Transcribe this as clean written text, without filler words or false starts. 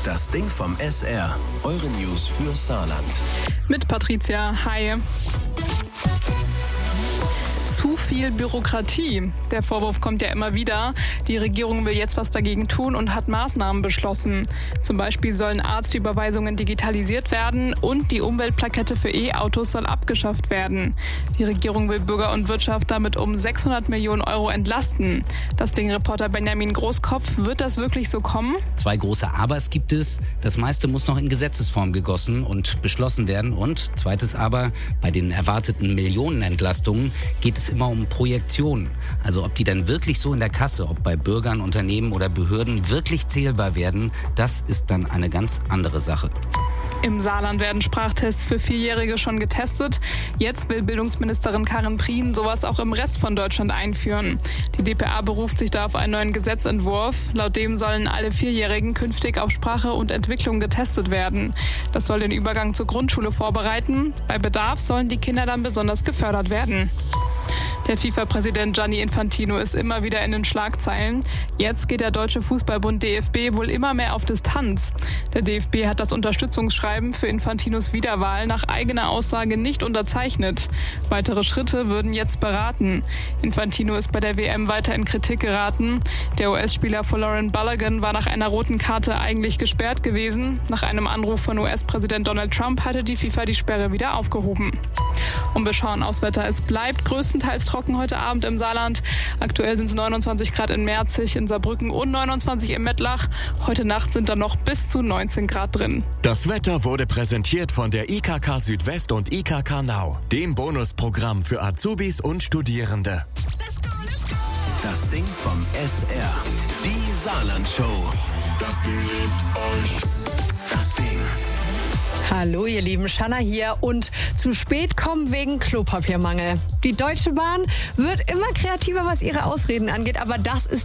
Das Ding vom SR. Eure News für Saarland. Mit Patricia. Hi. Zu viel Bürokratie. Der Vorwurf kommt ja immer wieder. Die Regierung will jetzt was dagegen tun und hat Maßnahmen beschlossen. Zum Beispiel sollen Arztüberweisungen digitalisiert werden und die Umweltplakette für E-Autos soll abgeschafft werden. Die Regierung will Bürger und Wirtschaft damit um 600 Millionen Euro entlasten. Das Ding-Reporter Benjamin Großkopf, wird das wirklich so kommen? 2 große Abers gibt es. Das meiste muss noch in Gesetzesform gegossen und beschlossen werden. Und zweites Aber, bei den erwarteten Millionenentlastungen geht es immer um Projektionen. Also ob die dann wirklich so in der Kasse, ob bei Bürgern, Unternehmen oder Behörden wirklich zählbar werden, das ist dann eine ganz andere Sache. Im Saarland werden Sprachtests für 4-Jährige schon getestet. Jetzt will Bildungsministerin Karin Prien sowas auch im Rest von Deutschland einführen. Die dpa beruft sich da auf einen neuen Gesetzentwurf. Laut dem sollen alle 4-Jährigen künftig auf Sprache und Entwicklung getestet werden. Das soll den Übergang zur Grundschule vorbereiten. Bei Bedarf sollen die Kinder dann besonders gefördert werden. Der FIFA-Präsident Gianni Infantino ist immer wieder in den Schlagzeilen. Jetzt geht der Deutsche Fußballbund DFB wohl immer mehr auf Distanz. Der DFB hat das Unterstützungsschreiben für Infantinos Wiederwahl nach eigener Aussage nicht unterzeichnet. Weitere Schritte würden jetzt beraten. Infantino ist bei der WM weiter in Kritik geraten. Der US-Spieler Folarin Balogun war nach einer roten Karte eigentlich gesperrt gewesen. Nach einem Anruf von US-Präsident Donald Trump hatte die FIFA die Sperre wieder aufgehoben. Und wir schauen aufs Wetter. Es bleibt größtenteils trocken heute Abend im Saarland. Aktuell sind es 29 Grad in Merzig, in Saarbrücken und 29 in Mettlach. Heute Nacht sind dann noch bis zu 19 Grad drin. Das Wetter wurde präsentiert von der IKK Südwest und IKK Nau, dem Bonusprogramm für Azubis und Studierende. Das Ding vom SR. Die Saarland-Show. Das Ding liebt euch. Das Ding. Hallo ihr Lieben, Shanna hier und zu spät kommen wegen Klopapiermangel. Die Deutsche Bahn wird immer kreativer, was ihre Ausreden angeht, aber das ist